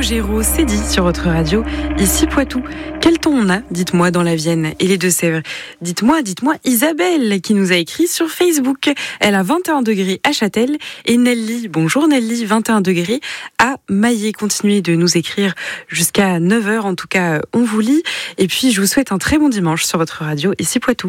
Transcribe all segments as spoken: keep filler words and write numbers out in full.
Calogero, c'est dit sur votre radio, ici Poitou. Quel ton on a, dites-moi, dans la Vienne et les Deux-Sèvres? Dites-moi, dites-moi Isabelle qui nous a écrit sur Facebook. Elle a vingt et un degrés à Châtel et Nelly, bonjour Nelly, vingt et un degrés à Maillé. Continuez de nous écrire jusqu'à neuf heures, en tout cas on vous lit. Et puis je vous souhaite un très bon dimanche sur votre radio, ici Poitou.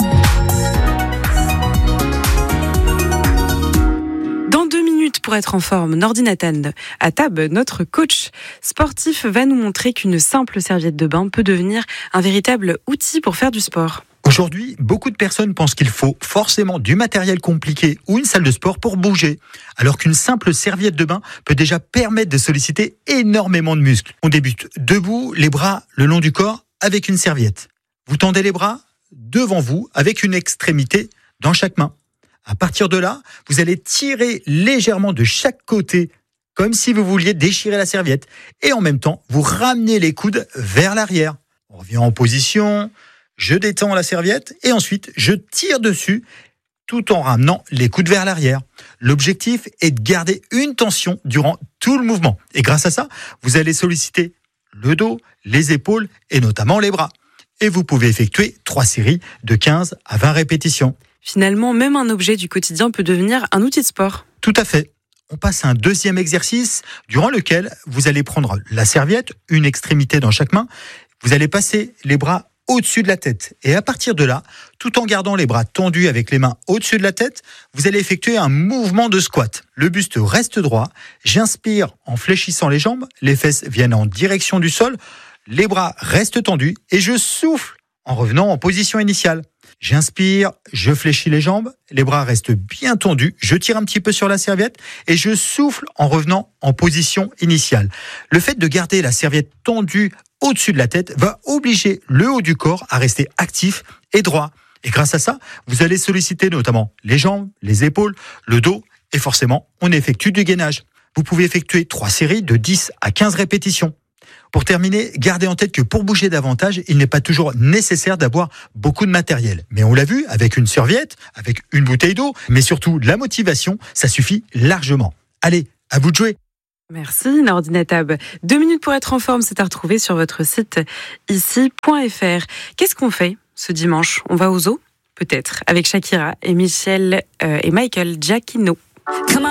Pour être en forme, Nordi Nathan Atab, notre coach sportif, va nous montrer qu'une simple serviette de bain peut devenir un véritable outil pour faire du sport. Aujourd'hui, beaucoup de personnes pensent qu'il faut forcément du matériel compliqué ou une salle de sport pour bouger, alors qu'une simple serviette de bain peut déjà permettre de solliciter énormément de muscles. On débute debout, les bras le long du corps avec une serviette. Vous tendez les bras devant vous avec une extrémité dans chaque main. À partir de là, vous allez tirer légèrement de chaque côté, comme si vous vouliez déchirer la serviette. Et en même temps, vous ramenez les coudes vers l'arrière. On revient en position, je détends la serviette et ensuite je tire dessus tout en ramenant les coudes vers l'arrière. L'objectif est de garder une tension durant tout le mouvement. Et grâce à ça, vous allez solliciter le dos, les épaules et notamment les bras. Et vous pouvez effectuer trois séries de quinze à vingt répétitions. Finalement, même un objet du quotidien peut devenir un outil de sport. Tout à fait. On passe à un deuxième exercice durant lequel vous allez prendre la serviette, une extrémité dans chaque main. Vous allez passer les bras au-dessus de la tête. Et à partir de là, tout en gardant les bras tendus avec les mains au-dessus de la tête, vous allez effectuer un mouvement de squat. Le buste reste droit. J'inspire en fléchissant les jambes. Les fesses viennent en direction du sol. Les bras restent tendus et je souffle en revenant en position initiale. J'inspire, je fléchis les jambes, les bras restent bien tendus, je tire un petit peu sur la serviette et je souffle en revenant en position initiale. Le fait de garder la serviette tendue au-dessus de la tête va obliger le haut du corps à rester actif et droit. Et grâce à ça, vous allez solliciter notamment les jambes, les épaules, le dos et forcément, on effectue du gainage. Vous pouvez effectuer trois séries de dix à quinze répétitions. Pour terminer, gardez en tête que pour bouger davantage, il n'est pas toujours nécessaire d'avoir beaucoup de matériel. Mais on l'a vu, avec une serviette, avec une bouteille d'eau, mais surtout de la motivation, ça suffit largement. Allez, à vous de jouer. Merci Nordi Natab. Deux minutes pour être en forme, c'est à retrouver sur votre site ici point f r. Qu'est-ce qu'on fait ce dimanche? On va au zoo? Peut-être, avec Shakira et Michel euh, et Michael Giacchino.